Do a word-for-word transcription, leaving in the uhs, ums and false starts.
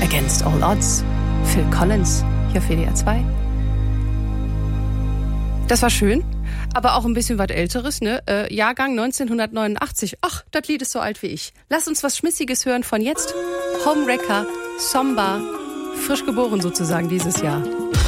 Against All Odds, Phil Collins, hier auf W D R zwei. Das war schön, aber auch ein bisschen was Älteres, ne? Äh, Jahrgang neunzehnhundertneunundachtzig. Ach, das Lied ist so alt wie ich. Lass uns was Schmissiges hören von jetzt. Homewrecker, Samba, frisch geboren sozusagen dieses Jahr.